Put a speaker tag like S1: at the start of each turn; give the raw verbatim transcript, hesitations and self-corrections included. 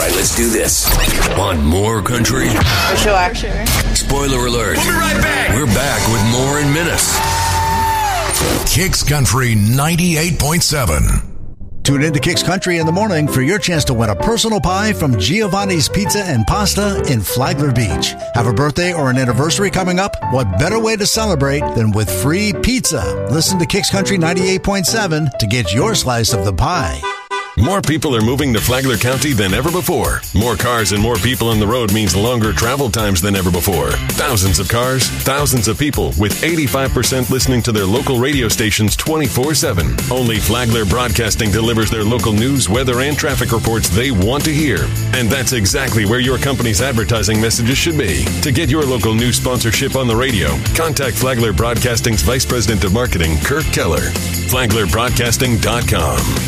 S1: right, let's do this. Want more country?
S2: For sure. For sure.
S1: Spoiler alert.
S3: We'll be right back.
S1: We're back with more in minutes.
S4: Kicks Country ninety-eight point seven.
S5: Tune in to Kicks Country in the morning for your chance to win a personal pie from Giovanni's Pizza and Pasta in Flagler Beach. Have a birthday or an anniversary coming up? What better way to celebrate than with free pizza? Listen to Kicks Country ninety-eight point seven to get your slice of the pie.
S6: More people are moving to Flagler County than ever before. More cars and more people on the road means longer travel times than ever before. Thousands of cars, thousands of people, with eighty-five percent listening to their local radio stations twenty-four seven. Only Flagler Broadcasting delivers their local news, weather, and traffic reports they want to hear. And that's exactly where your company's advertising messages should be. To get your local news sponsorship on the radio, contact Flagler Broadcasting's Vice President of Marketing, Kirk Keller. Flagler Broadcasting dot com.